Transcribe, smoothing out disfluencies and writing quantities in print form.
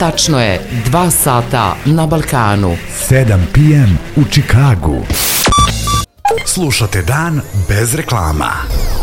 Tačno je 2 sata na Balkanu. 7 p.m. u Čikagu. Slušate Dan bez reklama.